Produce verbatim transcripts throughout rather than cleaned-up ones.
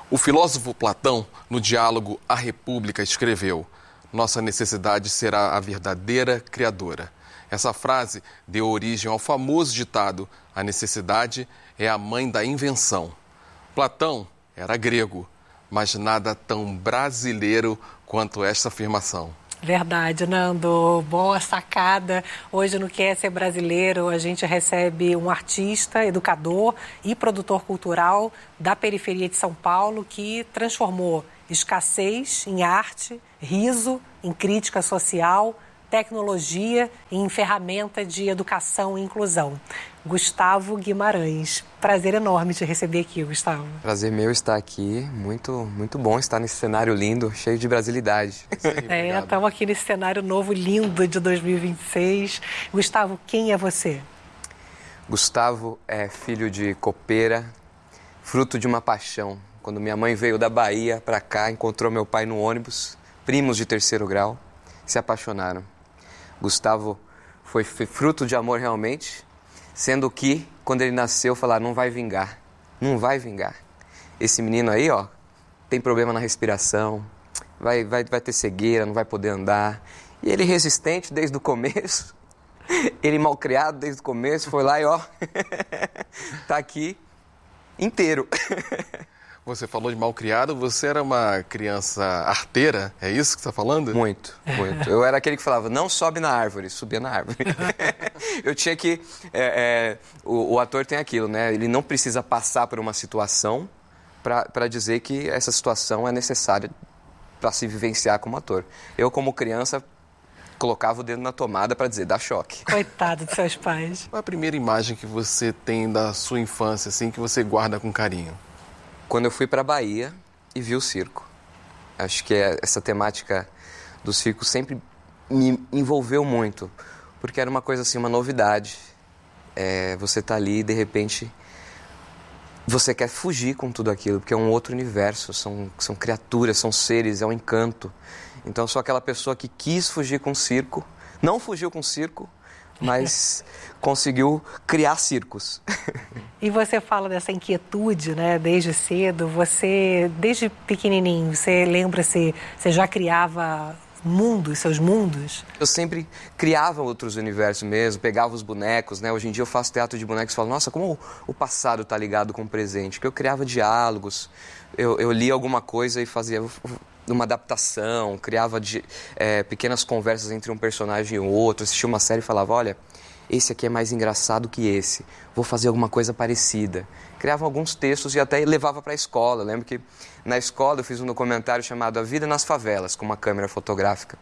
O filósofo Platão, no diálogo A República, escreveu: nossa necessidade será a verdadeira criadora. Essa frase deu origem ao famoso ditado: a necessidade é a mãe da invenção. Platão era grego, mas nada tão brasileiro quanto esta afirmação. Verdade, Nando. Boa sacada. Hoje no Quer Ser Brasileiro a gente recebe um artista, educador e produtor cultural da periferia de São Paulo que transformou escassez em arte, riso em crítica social, tecnologia em ferramenta de educação e inclusão. Gustavo Guimarães. Prazer enorme te receber aqui, Gustavo. Prazer meu estar aqui. Muito, muito bom estar nesse cenário lindo, cheio de brasilidade. É, estamos aqui nesse cenário novo, lindo, de dois mil e vinte e seis. Gustavo, quem é você? Gustavo é filho de copeira, fruto de uma paixão. Quando minha mãe veio da Bahia para cá, encontrou meu pai no ônibus, primos de terceiro grau, se apaixonaram. Gustavo foi fruto de amor realmente, sendo que, quando ele nasceu, falaram, não vai vingar, não vai vingar. Esse menino aí, ó, tem problema na respiração, vai, vai, vai ter cegueira, não vai poder andar. E ele resistente desde o começo, ele malcriado desde o começo, foi lá e ó, tá aqui inteiro. Você falou de malcriado, você era uma criança arteira, é isso que você está falando? Muito, muito. Eu era aquele que falava, não sobe na árvore, subia na árvore. Eu tinha que... É, é, o, o ator tem aquilo, né? Ele não precisa passar por uma situação para dizer que essa situação é necessária para se vivenciar como ator. Eu, como criança, colocava o dedo na tomada para dizer, dá choque. Coitado dos seus pais. Qual é a primeira imagem que você tem da sua infância, assim, que você guarda com carinho? Quando eu fui para a Bahia e vi o circo. Acho que essa temática do circo sempre me envolveu muito, porque era uma coisa assim, uma novidade. É, você tá ali e de repente você quer fugir com tudo aquilo, porque é um outro universo, são, são criaturas, são seres, é um encanto. Então eu sou aquela pessoa que quis fugir com o circo, não fugiu com o circo, mas conseguiu criar circos. E você fala dessa inquietude, né, desde cedo. Você, desde pequenininho, você lembra-se, você já criava mundos, seus mundos? Eu sempre criava outros universos mesmo, pegava os bonecos, né? Hoje em dia eu faço teatro de bonecos e falo, nossa, como o passado está ligado com o presente. Porque eu criava diálogos, eu, eu lia alguma coisa e fazia uma adaptação, criava de, é, pequenas conversas entre um personagem e o outro, assistia uma série e falava, olha, esse aqui é mais engraçado que esse, vou fazer alguma coisa parecida. Criava alguns textos e até levava para a escola. Eu lembro que na escola eu fiz um documentário chamado A Vida nas Favelas, com uma câmera fotográfica.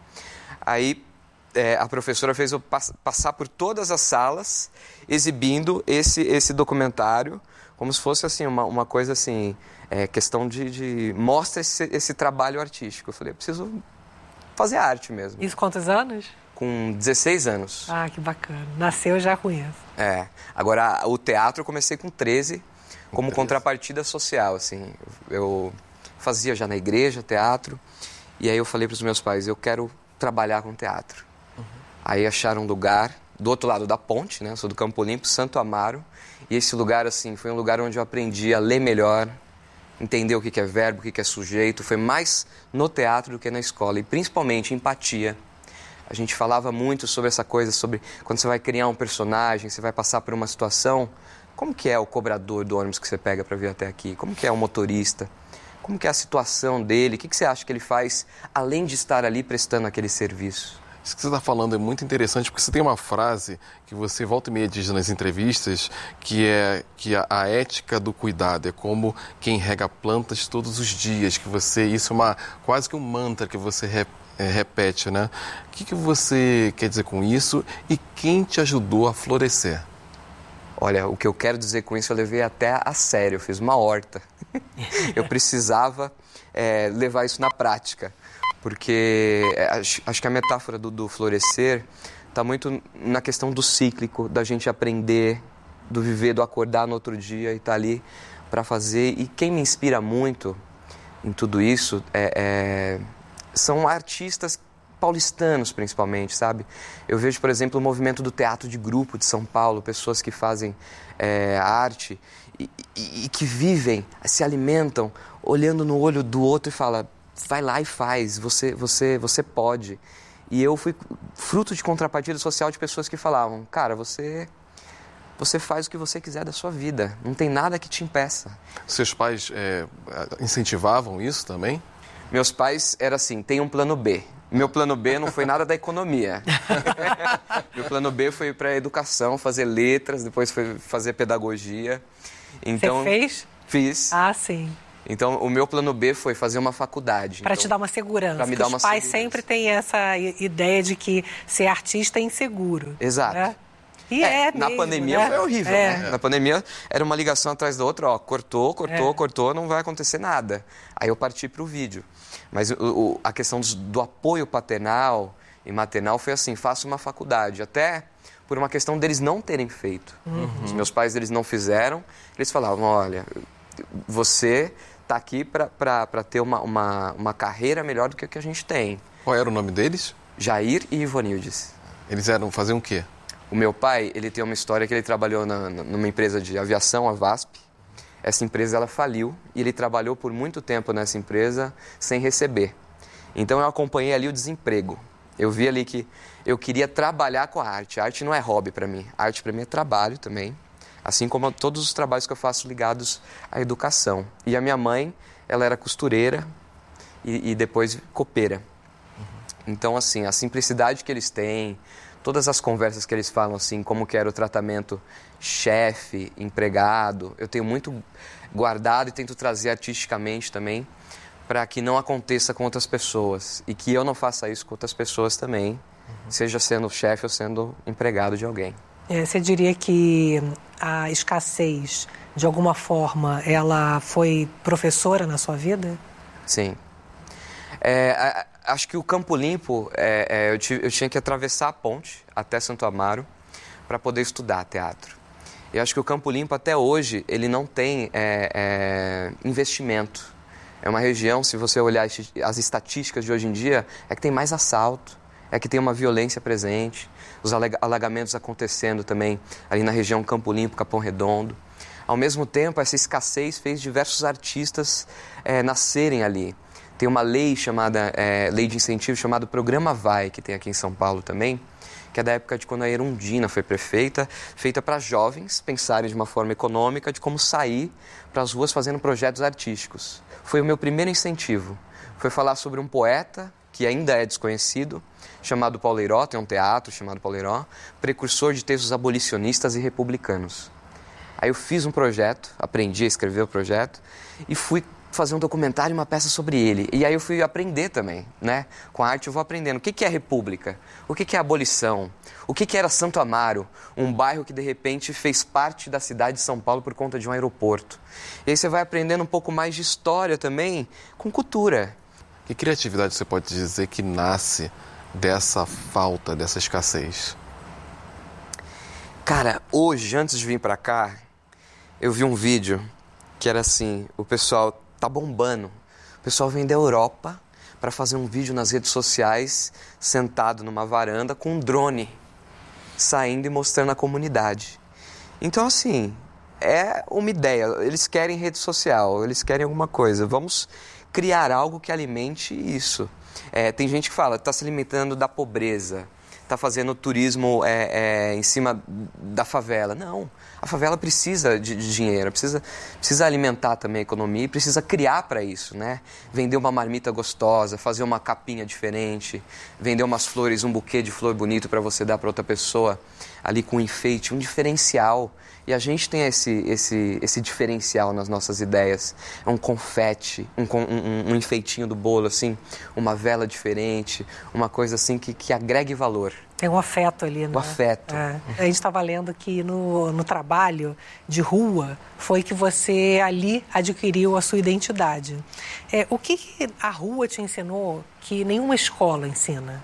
Aí é, a professora fez eu pass- passar por todas as salas exibindo esse, esse documentário, como se fosse assim, uma, uma coisa assim, é, questão de, de mostra esse, esse trabalho artístico. Eu falei, eu preciso fazer arte mesmo. Isso quantos anos? Com dezesseis anos. Ah, que bacana. Nasceu já com isso. É. Agora, o teatro eu comecei com treze, como contrapartida social, assim. Eu fazia já na igreja teatro, e aí eu falei para os meus pais, eu quero trabalhar com teatro. Uhum. Aí acharam um lugar do outro lado da ponte, né? Eu sou do Campo Limpo, Santo Amaro, e esse lugar, assim, foi um lugar onde eu aprendi a ler melhor, entender o que é verbo, o que é sujeito. Foi mais no teatro do que na escola, e principalmente empatia. A gente falava muito sobre essa coisa, sobre quando você vai criar um personagem, você vai passar por uma situação, como que é o cobrador do ônibus que você pega para vir até aqui? Como que é o motorista? Como que é a situação dele? O que que você acha que ele faz, além de estar ali prestando aquele serviço? Isso que você está falando é muito interessante, porque você tem uma frase que você volta e meia diz nas entrevistas, que é que a, a ética do cuidado é como quem rega plantas todos os dias, que você, isso é uma, quase que um mantra que você re, é, repete, né? O que, que você quer dizer com isso e quem te ajudou a florescer? Olha, o que eu quero dizer com isso eu levei até a sério, eu fiz uma horta. Eu precisava é, levar isso na prática, porque acho, acho que a metáfora do, do florescer está muito na questão do cíclico, da gente aprender, do viver, do acordar no outro dia e estar tá ali para fazer. E quem me inspira muito em tudo isso é, é, são artistas paulistanos, principalmente, sabe? Eu vejo, por exemplo, o movimento do teatro de grupo de São Paulo, pessoas que fazem é, arte e, e, e que vivem, se alimentam, olhando no olho do outro e fala, vai lá e faz, você, você, você pode. E eu fui fruto de contrapartida social de pessoas que falavam, cara, você, você faz o que você quiser da sua vida, não tem nada que te impeça. Seus pais é, incentivavam isso também? Meus pais era assim, tem um plano B. Meu plano B não foi nada da economia. Meu plano B foi para a educação, fazer letras, depois foi fazer pedagogia. Então, você fez? Fiz. Ah, sim. Então, o meu plano B foi fazer uma faculdade. Para então, te dar uma segurança. Para me dar uma os pais segurança. sempre têm essa ideia de que ser artista é inseguro. Exato. Né? E é, é Na mesmo, pandemia né? foi horrível, é. né? Na pandemia era uma ligação atrás da outra, ó, cortou, cortou, é. cortou, não vai acontecer nada. Aí eu parti para o vídeo. Mas o, o, a questão do, do apoio paternal e maternal foi assim, faça uma faculdade. Até por uma questão deles não terem feito. Uhum. Os meus pais, eles não fizeram. Eles falavam, olha, você está aqui para ter uma, uma, uma carreira melhor do que a que a gente tem. Qual era o nome deles? Jair e Ivonildes. Eles eram, faziam o quê? O meu pai, ele tem uma história que ele trabalhou na, numa empresa de aviação, a VASP. Essa empresa, ela faliu e ele trabalhou por muito tempo nessa empresa sem receber. Então, eu acompanhei ali o desemprego. Eu vi ali que eu queria trabalhar com a arte. A arte não é hobby para mim. A arte para mim é trabalho também. Assim como todos os trabalhos que eu faço ligados à educação. E a minha mãe, ela era costureira e, e depois copeira. Então, assim, a simplicidade que eles têm, todas as conversas que eles falam, assim, como que era o tratamento chefe, empregado, eu tenho muito guardado e tento trazer artisticamente também para que não aconteça com outras pessoas e que eu não faça isso com outras pessoas também, uhum. seja sendo chefe ou sendo empregado de alguém. É, você diria que a escassez, de alguma forma, ela foi professora na sua vida? Sim. É, a, acho que o Campo Limpo, é, é, eu, tive, eu tinha que atravessar a ponte até Santo Amaro para poder estudar teatro. E acho que o Campo Limpo, até hoje, ele não tem é, é, investimento. É uma região, se você olhar as estatísticas de hoje em dia, é que tem mais assalto, é que tem uma violência presente, os alagamentos acontecendo também ali na região Campo Limpo, Capão Redondo. Ao mesmo tempo, essa escassez fez diversos artistas é, nascerem ali. Tem uma lei chamada, é, lei de incentivo chamada Programa Vai, que tem aqui em São Paulo também, que é da época de quando a Erundina foi prefeita, feita para jovens pensarem de uma forma econômica de como sair para as ruas fazendo projetos artísticos. Foi o meu primeiro incentivo. Foi falar sobre um poeta que ainda é desconhecido, chamado Paulo Eiró, tem um teatro chamado Paulo Eiró, precursor de textos abolicionistas e republicanos. Aí eu fiz um projeto, aprendi a escrever o projeto e fui fazer um documentário e uma peça sobre ele. E aí eu fui aprender também, né? Com a arte eu vou aprendendo. O que que é república? O que que é abolição? O que que era Santo Amaro? Um bairro que de repente fez parte da cidade de São Paulo por conta de um aeroporto. E aí você vai aprendendo um pouco mais de história também, com cultura. Que criatividade você pode dizer que nasce dessa falta, dessa escassez? Cara, hoje, antes de vir pra cá, eu vi um vídeo que era assim, o pessoal tá bombando. O pessoal vem da Europa para fazer um vídeo nas redes sociais, sentado numa varanda com um drone, saindo e mostrando a comunidade. Então, assim, é uma ideia. Eles querem rede social, eles querem alguma coisa. Vamos criar algo que alimente isso. É, tem gente que fala, está se alimentando da pobreza, está fazendo turismo é, é, em cima da favela. Não, a favela precisa de, de dinheiro, precisa, precisa alimentar também a economia e precisa criar para isso, né? Vender uma marmita gostosa, fazer uma capinha diferente, vender umas flores, um buquê de flor bonito para você dar para outra pessoa ali com um enfeite, um diferencial. E a gente tem esse, esse, esse diferencial nas nossas ideias. É um confete, um, um, um enfeitinho do bolo, assim, uma vela diferente, uma coisa assim que, que agregue valor. Tem um afeto ali, né? O afeto. É. A gente estava lendo que no, no trabalho de rua foi que você ali adquiriu a sua identidade. É, o que, que a rua te ensinou que nenhuma escola ensina?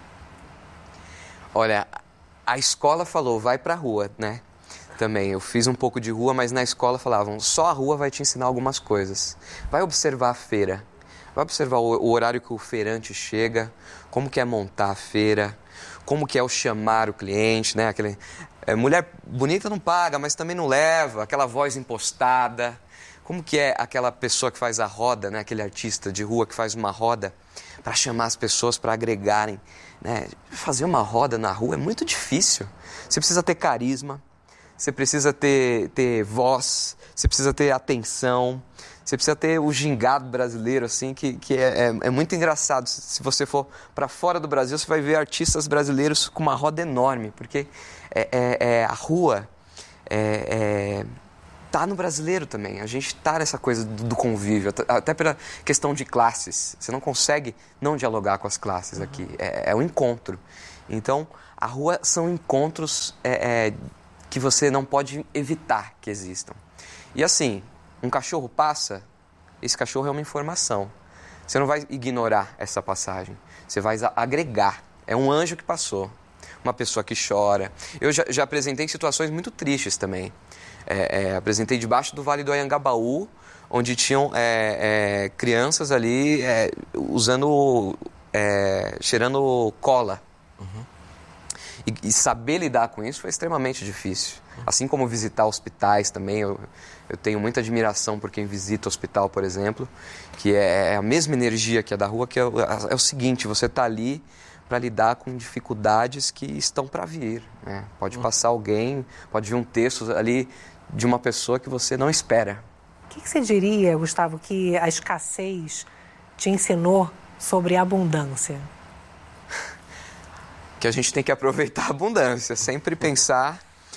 Olha, a escola falou, vai pra rua, né? Também, eu fiz um pouco de rua, mas na escola falavam, só a rua vai te ensinar algumas coisas. Vai observar a feira, vai observar o, o horário que o feirante chega, como que é montar a feira, como que é o chamar o cliente, né? Aquele, é, mulher bonita não paga, mas também não leva, aquela voz impostada. Como que é aquela pessoa que faz a roda, né? Aquele artista de rua que faz uma roda para chamar as pessoas, para agregarem, né? Fazer uma roda na rua é muito difícil. Você precisa ter carisma, você precisa ter, ter voz, você precisa ter atenção, você precisa ter o gingado brasileiro, assim, que, que é, é, é muito engraçado. Se você for para fora do Brasil, você vai ver artistas brasileiros com uma roda enorme, porque é, é, é, a rua é, é, tá no brasileiro também. A gente tá nessa coisa do, do convívio, até pela questão de classes. Você não consegue não dialogar com as classes aqui, é, é um encontro. Então, a rua são encontros é, é, que você não pode evitar que existam. E assim, um cachorro passa, esse cachorro é uma informação. Você não vai ignorar essa passagem, você vai agregar. É um anjo que passou, uma pessoa que chora. Eu já, já apresentei situações muito tristes também. É, é, apresentei debaixo do Vale do Anhangabaú, onde tinham é, é, crianças ali é, usando, é, cheirando cola. Uhum. E, e saber lidar com isso foi extremamente difícil. Assim como visitar hospitais também, eu, eu tenho muita admiração por quem visita hospital, por exemplo, que é, é a mesma energia que a da rua, que é, é o seguinte, você está ali para lidar com dificuldades que estão para vir, né? Pode passar alguém, pode vir um texto ali de uma pessoa que você não espera. O que, que você diria, Gustavo, que a escassez te ensinou sobre abundância? Que a gente tem que aproveitar a abundância, sempre pensar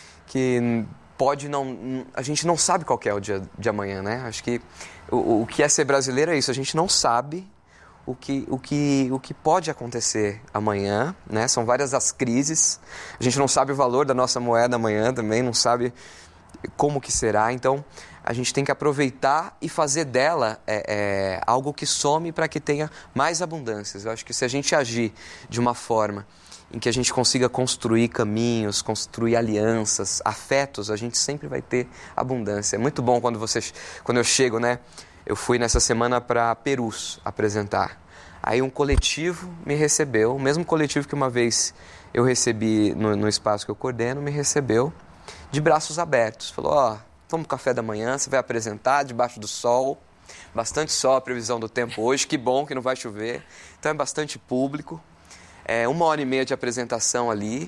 que pode não... A gente não sabe qual que é o dia de amanhã, né? Acho que o, o que é ser brasileiro é isso, a gente não sabe o que, o que, o que pode acontecer amanhã, né? São várias as crises, a gente não sabe o valor da nossa moeda amanhã também, não sabe como que será, então a gente tem que aproveitar e fazer dela é, é, algo que some para que tenha mais abundâncias. Eu acho que se a gente agir de uma forma em que a gente consiga construir caminhos, construir alianças, afetos, a gente sempre vai ter abundância. É muito bom quando, você, quando eu chego, né? Eu fui nessa semana para Perus apresentar. Aí um coletivo me recebeu, o mesmo coletivo que uma vez eu recebi no, no espaço que eu coordeno, me recebeu de braços abertos. Falou, ó, oh, toma um café da manhã, você vai apresentar debaixo do sol, bastante sol, a previsão do tempo hoje, que bom que não vai chover, então é bastante público. É uma hora e meia de apresentação ali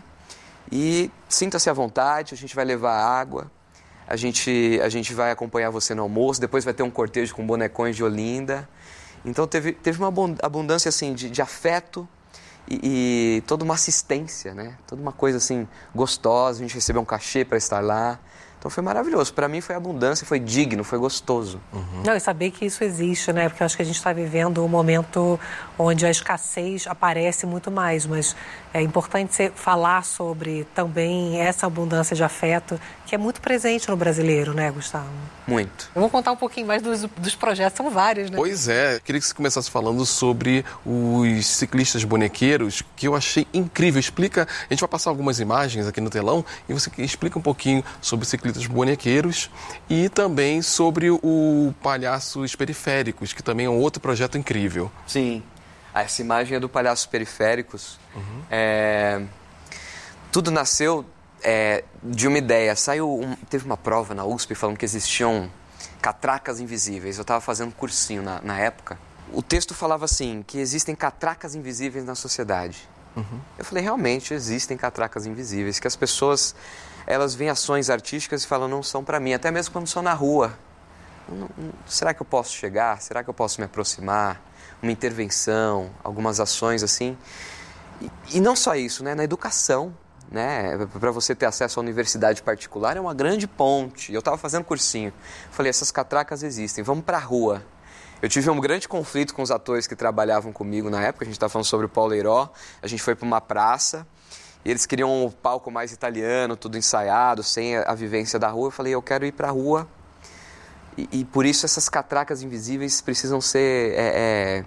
e sinta-se à vontade, a gente vai levar água, a gente, a gente vai acompanhar você no almoço, depois vai ter um cortejo com bonecões de Olinda. Então teve, teve uma abundância assim, de, de afeto e, e toda uma assistência, né? Toda uma coisa assim gostosa, a gente recebeu um cachê para estar lá. Então foi maravilhoso. Para mim foi abundância, foi digno, foi gostoso. Uhum. Não, e saber que isso existe, né? Porque eu acho que a gente está vivendo um momento onde a escassez aparece muito mais, mas é importante você falar sobre também essa abundância de afeto que é muito presente no brasileiro, né, Gustavo? Muito. Eu vou contar um pouquinho mais dos, dos projetos, são vários, né? Pois é, queria que você começasse falando sobre os ciclistas bonequeiros, que eu achei incrível. Explica, a gente vai passar algumas imagens aqui no telão e você explica um pouquinho sobre os ciclistas bonequeiros e também sobre o Palhaços Periféricos, que também é um outro projeto incrível. Sim, essa imagem é do Palhaços Periféricos. Uhum. É... Tudo nasceu é, de uma ideia. Saiu um... Teve uma prova na U S P falando que existiam catracas invisíveis. Eu estava fazendo cursinho na, na época. O texto falava assim, que existem catracas invisíveis na sociedade. Uhum. Eu falei, realmente existem catracas invisíveis, que as pessoas... elas veem ações artísticas e falam, não são para mim, até mesmo quando são na rua. Não, não, será que eu posso chegar? Será que eu posso me aproximar? Uma intervenção, algumas ações assim. E, e não só isso, né? Na educação, né? Para você ter acesso à universidade particular é uma grande ponte. Eu estava fazendo cursinho. Falei, essas catracas existem, vamos para a rua. Eu tive um grande conflito com os atores que trabalhavam comigo na época. A gente estava falando sobre o Paulo Heiró. A gente foi para uma praça. E eles queriam um palco mais italiano, tudo ensaiado, sem a vivência da rua. Eu falei, eu quero ir para a rua. E, e por isso essas catracas invisíveis precisam ser é,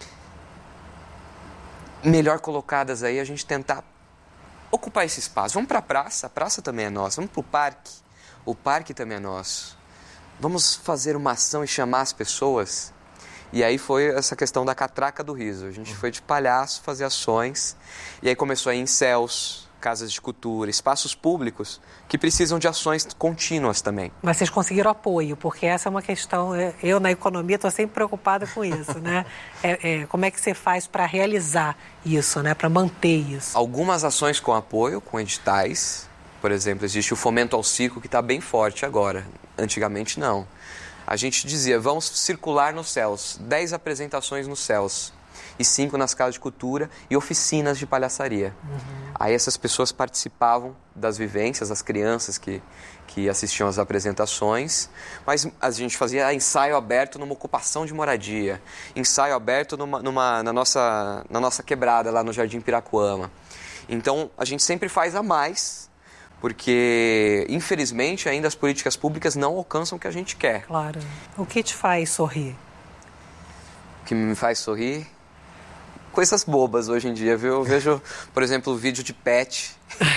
é, melhor colocadas aí. A gente tentar ocupar esse espaço. Vamos para a praça, a praça também é nossa. Vamos para o parque, o parque também é nosso. Vamos fazer uma ação e chamar as pessoas. E aí foi essa questão da catraca do riso. A gente foi de palhaço fazer ações, e aí começou a ir em céus, casas de cultura, espaços públicos que precisam de ações contínuas também. Mas vocês conseguiram apoio, porque essa é uma questão, eu na economia estou sempre preocupada com isso, né? É, é, como é que você faz para realizar isso, né? Para manter isso? Algumas ações com apoio, com editais. Por exemplo, existe o Fomento ao Circo, que está bem forte agora. Antigamente não. A gente dizia, vamos circular nos céus, dez apresentações nos céus e cinco nas casas de cultura e oficinas de palhaçaria. Uhum. Aí essas pessoas participavam das vivências, as crianças que, que assistiam às apresentações, mas a gente fazia ensaio aberto numa ocupação de moradia, ensaio aberto numa, numa, na, nossa, na nossa quebrada lá no Jardim Piracuama. Então a gente sempre faz a mais, porque infelizmente ainda as políticas públicas não alcançam o que a gente quer. Claro. O que te faz sorrir? O que me faz sorrir? Coisas bobas hoje em dia, viu? Eu vejo, por exemplo, o vídeo de pet.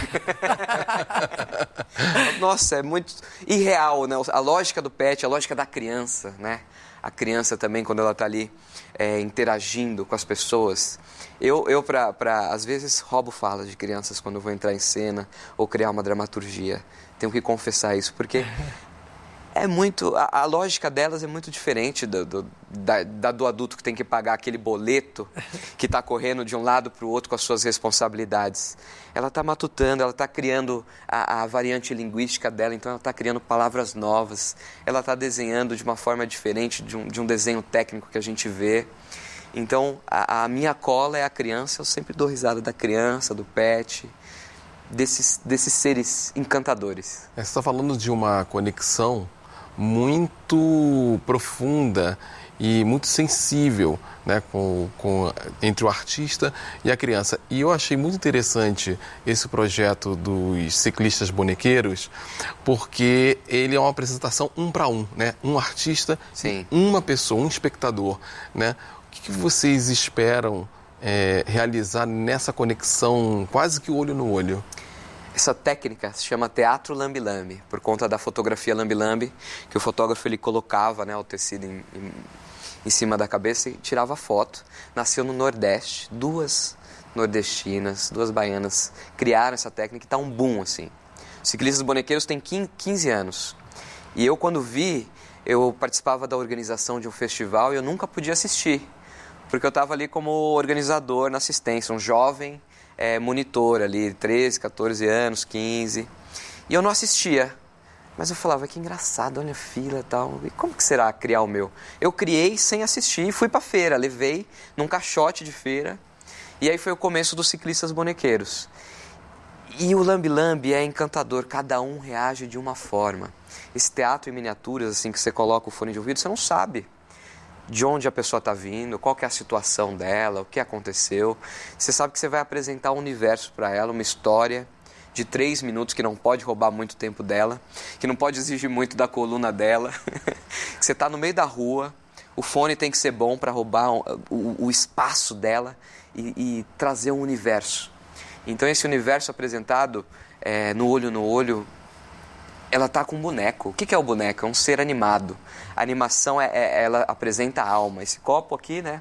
Nossa, é muito irreal, né? A lógica do pet, a lógica da criança, né? A criança também, quando ela está ali é, interagindo com as pessoas. Eu, eu pra, pra, às vezes, roubo falas de crianças quando eu vou entrar em cena ou criar uma dramaturgia. Tenho que confessar isso, porque... É muito, a, a lógica delas é muito diferente do, do, da, da do adulto que tem que pagar aquele boleto que está correndo de um lado para o outro com as suas responsabilidades. Ela está matutando, ela está criando a, a variante linguística dela, então ela está criando palavras novas, ela está desenhando de uma forma diferente de um, de um desenho técnico que a gente vê. Então, a, a minha cola é a criança, eu sempre dou risada da criança, do pet, desses, desses seres encantadores. Você está falando de uma conexão muito profunda e muito sensível, né, com, com, entre o artista e a criança. E eu achei muito interessante esse projeto dos ciclistas bonequeiros, porque ele é uma apresentação um para um, né? Um artista, Sim. uma pessoa, um espectador, né? O que vocês esperam é, realizar nessa conexão quase que olho no olho? Essa técnica se chama teatro lambe-lambe, por conta da fotografia lambe-lambe, que o fotógrafo ele colocava, né, o tecido em, em, em cima da cabeça e tirava foto. Nasceu no Nordeste, duas nordestinas, duas baianas criaram essa técnica e está um boom assim. Os ciclistas bonequeiros têm quinze anos. E eu, quando vi, eu participava da organização de um festival e eu nunca podia assistir, porque eu estava ali como organizador na assistência, um jovem... É, monitor ali, treze, quatorze anos, quinze, e eu não assistia, mas eu falava, que engraçado, olha a fila e tal, e como que será criar o meu? Eu criei sem assistir e fui pra feira, levei num caixote de feira, e aí foi o começo dos ciclistas bonequeiros. E o lambe-lambe é encantador, cada um reage de uma forma. Esse teatro em miniaturas, assim, que você coloca o fone de ouvido, você não sabe de onde a pessoa está vindo, qual que é a situação dela, o que aconteceu. Você sabe que você vai apresentar um universo para ela, uma história de três minutos que não pode roubar muito tempo dela, que não pode exigir muito da coluna dela. Você está no meio da rua, o fone tem que ser bom para roubar o, o, o espaço dela e, e trazer um universo. Então esse universo apresentado é, no olho no olho, ela está com um boneco. O que é o boneco? É um ser animado. A animação, é, é, ela apresenta a alma. Esse copo aqui, né?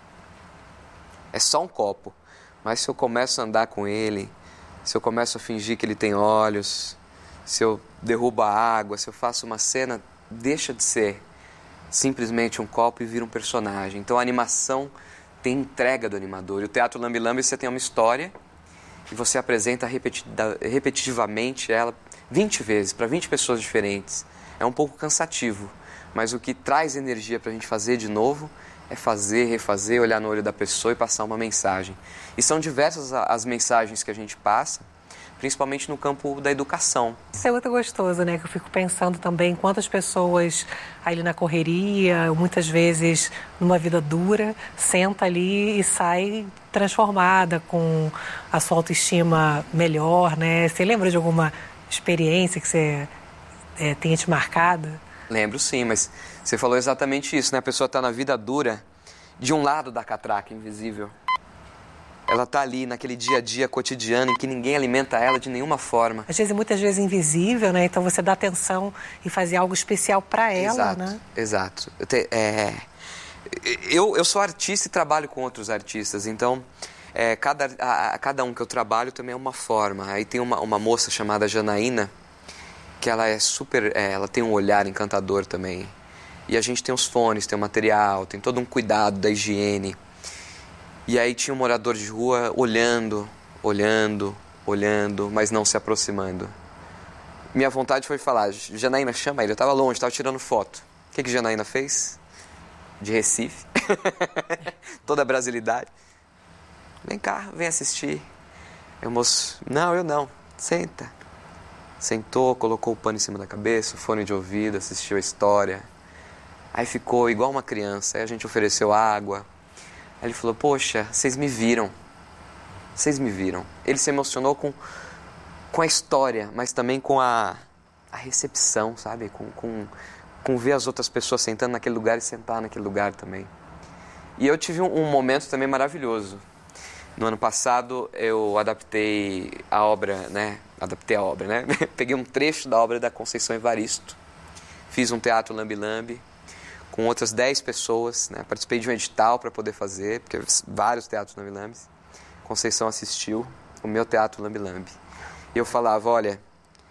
É só um copo. Mas se eu começo a andar com ele, se eu começo a fingir que ele tem olhos, se eu derrubo a água, se eu faço uma cena, deixa de ser simplesmente um copo e vira um personagem. Então a animação tem entrega do animador. E o teatro lambe-lambe, você tem uma história e você apresenta repetitivamente ela vinte vezes, para vinte pessoas diferentes. É um pouco cansativo, mas o que traz energia para a gente fazer de novo é fazer, refazer, olhar no olho da pessoa e passar uma mensagem. E são diversas as mensagens que a gente passa, principalmente no campo da educação. Isso é muito gostoso, né? Que eu fico pensando também quantas pessoas ali na correria, muitas vezes numa vida dura, senta ali e sai transformada, com a sua autoestima melhor, né? Você lembra de alguma experiência que você é, tenha te marcado? Lembro sim, mas você falou exatamente isso, né? A pessoa está na vida dura, de um lado da catraca invisível. Ela está ali naquele dia a dia cotidiano em que ninguém alimenta ela de nenhuma forma. Às vezes, muitas vezes invisível, né? Então você dá atenção e fazer algo especial para ela, exato, né? Exato. Eu, te, é, eu, eu sou artista e trabalho com outros artistas, então é, cada, a, a cada um que eu trabalho também é uma forma. Aí tem uma, uma moça chamada Janaína, que ela é super, é, ela tem um olhar encantador também. E a gente tem os fones, tem o material, tem todo um cuidado da higiene. E aí tinha um morador de rua olhando, olhando, olhando, mas não se aproximando. Minha vontade foi falar, Janaína, chama ele. Eu estava longe, estava tirando foto. O que que Janaína fez? De Recife. Toda a brasilidade. Vem cá, vem assistir. Eu, moço, não, eu não. Senta. Sentou, colocou o pano em cima da cabeça, o fone de ouvido, assistiu a história. Aí ficou igual uma criança. Aí a gente ofereceu água. Aí ele falou, poxa, vocês me viram. Vocês me viram. Ele se emocionou com, com a história, mas também com a, a recepção, sabe? Com, com, com ver as outras pessoas sentando naquele lugar e sentar naquele lugar também. E eu tive um, um momento também maravilhoso. No ano passado eu adaptei a obra, né? Adaptei a obra, né? Peguei um trecho da obra da Conceição Evaristo. Fiz um teatro lambe-lambe com outras dez pessoas, né? Participei de um edital para poder fazer, porque vários teatros lambe-lambes. Conceição assistiu o meu teatro lambe-lambe. E eu falava, olha,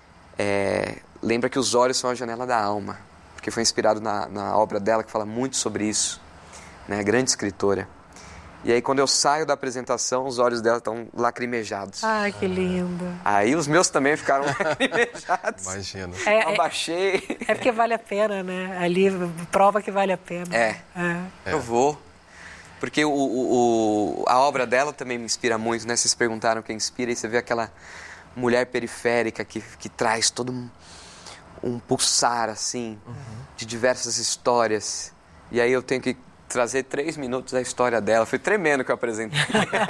é, lembra que os olhos são a janela da alma, porque foi inspirado na, na obra dela, que fala muito sobre isso, né? Grande escritora. E aí quando eu saio da apresentação, os olhos dela estão lacrimejados. Ai, que lindo. Aí os meus também ficaram lacrimejados. Imagina. É, eu abaixei. É porque vale a pena, né? Ali prova que vale a pena. É, é. Eu vou. Porque o, o, a obra dela também me inspira muito, né? Vocês perguntaram quem inspira, e você vê aquela mulher periférica que, que traz todo um, um pulsar, assim, uhum. de diversas histórias. E aí eu tenho que trazer três minutos da história dela. Foi tremendo que eu apresentei.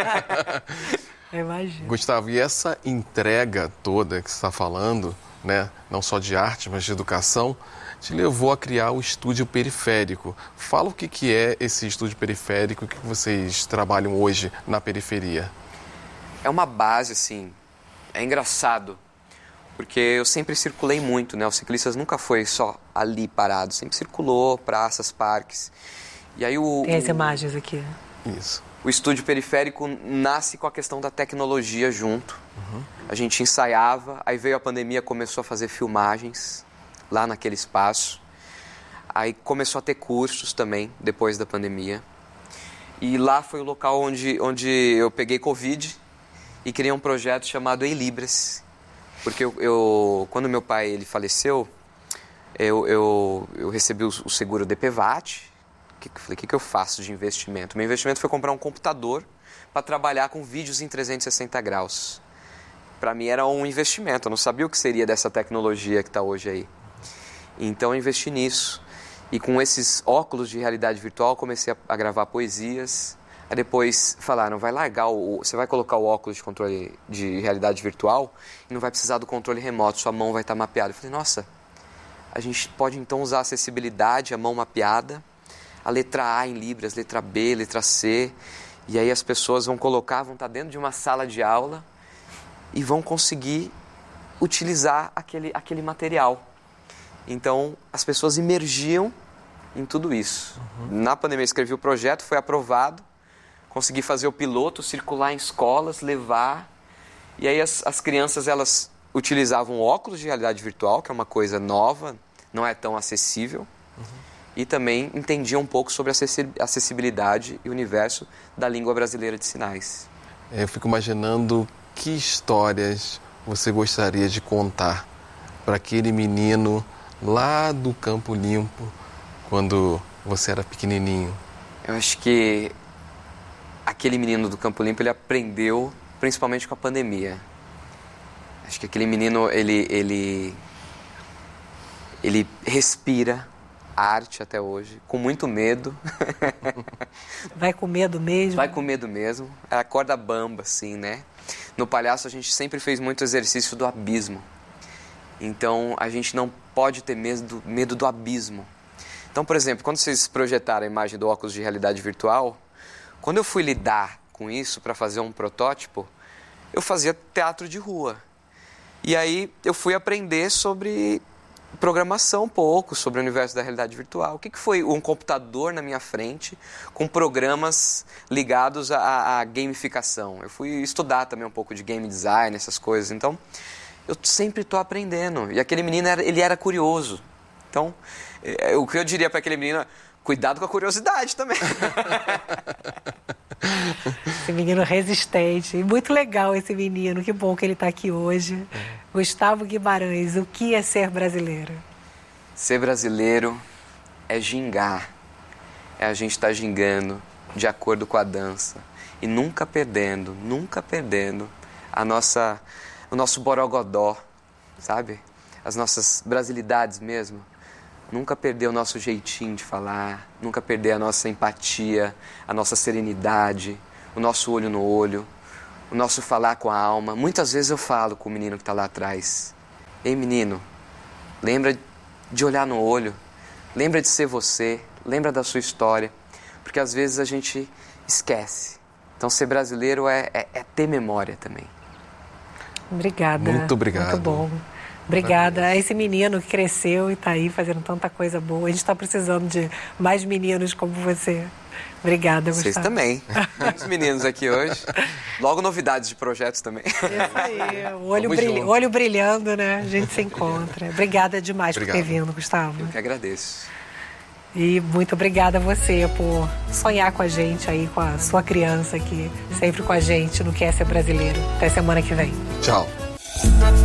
Eu imagino. Gustavo, e essa entrega toda que você está falando, né? Não só de arte, mas de educação, te levou a criar o Estúdio Periférico. Fala o que, que é esse Estúdio Periférico, o que vocês trabalham hoje na periferia. É uma base, assim, é engraçado, porque eu sempre circulei muito, né? Os ciclistas nunca foi só ali parado, sempre circulou, praças, parques. E aí o, Tem as imagens aqui. Isso. O Estúdio Periférico nasce com a questão da tecnologia junto. Uhum. A gente ensaiava, aí veio a pandemia, começou a fazer filmagens lá naquele espaço. Aí começou a ter cursos também, depois da pandemia. E lá foi o local onde, onde eu peguei Covid e criei um projeto chamado Ei Libras. Porque eu, eu, quando meu pai ele faleceu, eu, eu, eu recebi o, o seguro D P V A T. Que, falei, o que, que eu faço de investimento? Meu investimento foi comprar um computador para trabalhar com vídeos em trezentos e sessenta graus. Para mim era um investimento, eu não sabia o que seria dessa tecnologia que está hoje aí. Então eu investi nisso. E com esses óculos de realidade virtual comecei a, a gravar poesias. Aí depois falaram, vai largar, o, você vai colocar o óculos de controle de realidade virtual e não vai precisar do controle remoto, sua mão vai estar mapeada. Eu falei, nossa, a gente pode então usar a acessibilidade, a mão mapeada, a letra A em Libras, letra B, letra C, e aí as pessoas vão colocar, vão estar dentro de uma sala de aula e vão conseguir utilizar aquele, aquele material. Então, as pessoas imergiam em tudo isso. Uhum. Na pandemia, eu escrevi o projeto, foi aprovado, consegui fazer o piloto, circular em escolas, levar, e aí as, as crianças, elas utilizavam óculos de realidade virtual, que é uma coisa nova, não é tão acessível, uhum. e também entendiam um pouco sobre a acessibilidade e o universo da língua brasileira de sinais. Eu fico imaginando que histórias você gostaria de contar para aquele menino lá do Campo Limpo, quando você era pequenininho. Eu acho que aquele menino do Campo Limpo, ele aprendeu principalmente com a pandemia. Acho que aquele menino, ele, ele, ele respira arte até hoje, com muito medo. Vai com medo mesmo? Vai com medo mesmo. É a corda bamba, assim, né? No Palhaço, a gente sempre fez muito exercício do abismo. Então, a gente não pode ter medo, medo do abismo. Então, por exemplo, quando vocês projetaram a imagem do óculos de realidade virtual, quando eu fui lidar com isso para fazer um protótipo, eu fazia teatro de rua. E aí eu fui aprender sobre programação um pouco sobre o universo da realidade virtual. O que, que foi um computador na minha frente com programas ligados à, à gamificação? Eu fui estudar também um pouco de game design, essas coisas. Então, eu sempre estou aprendendo. E aquele menino, era, ele era curioso. Então, é, o que eu diria para aquele menino, cuidado com a curiosidade também. Esse menino resistente. E muito legal esse menino. Que bom que ele está aqui hoje. É. Gustavo Guimarães, o que é ser brasileiro? Ser brasileiro é gingar. É a gente estar gingando de acordo com a dança. E nunca perdendo, nunca perdendo a nossa, o nosso borogodó, sabe? As nossas brasilidades mesmo. Nunca perder o nosso jeitinho de falar, nunca perder a nossa empatia, a nossa serenidade, o nosso olho no olho, o nosso falar com a alma. Muitas vezes eu falo com o menino que está lá atrás. Ei, menino, lembra de olhar no olho, lembra de ser você, lembra da sua história, porque às vezes a gente esquece. Então ser brasileiro é, é, é ter memória também. Obrigada. Muito obrigado. Muito bom. Obrigada a esse menino que cresceu e está aí fazendo tanta coisa boa. A gente está precisando de mais meninos como você. Obrigada, Gustavo. Vocês também. Muitos meninos aqui hoje. Logo novidades de projetos também. Isso aí. O olho, brilha, olho brilhando, né? A gente se encontra. Obrigada demais Obrigado. por ter vindo, Gustavo. Eu que agradeço. E muito obrigada a você por sonhar com a gente aí, com a sua criança aqui, sempre com a gente no Que é Ser Brasileiro. Até semana que vem. Tchau.